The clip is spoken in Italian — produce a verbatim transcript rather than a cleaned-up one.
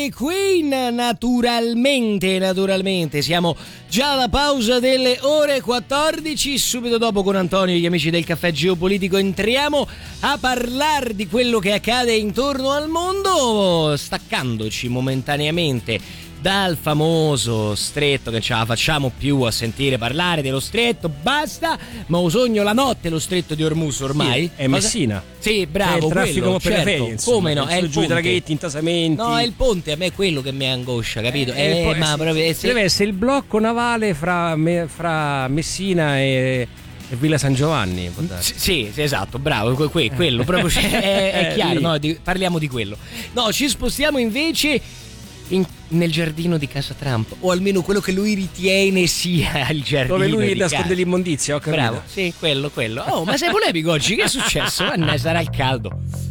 dei Queen, naturalmente, naturalmente. Siamo già alla pausa delle ore quattordici, subito dopo con Antonio e gli amici del Caffè Geopolitico entriamo a parlare di quello che accade intorno al mondo, staccandoci momentaneamente dal famoso stretto, che ce la facciamo più a sentire parlare dello stretto, basta, ma ho sogno la notte lo stretto di Ormuz ormai. Sì, è Messina. Sì, bravo, è il traffico quello, per le certo. ferie, insomma, come no, è il giù i ponte. traghetti, intasamenti. No, è il ponte, a me è quello che mi angoscia, capito? Eh, Eh, poi, ma sì, proprio, eh, sì, sì. deve essere il blocco navale fra, me- fra Messina e, e Villa San Giovanni. può darsi. Sì, sì, esatto, bravo, que- que- quello proprio cioè, è, è Eh, chiaro, lì. no? Di- parliamo di quello. No, ci spostiamo invece in- nel giardino di casa Trump, o almeno quello che lui ritiene sia il giardino Dove lui di nasconde casa. l'immondizia, ho capito. Bravo, sì, quello, quello. Oh, ma sei polemico oggi? Che è successo? Ma ne sarà il caldo.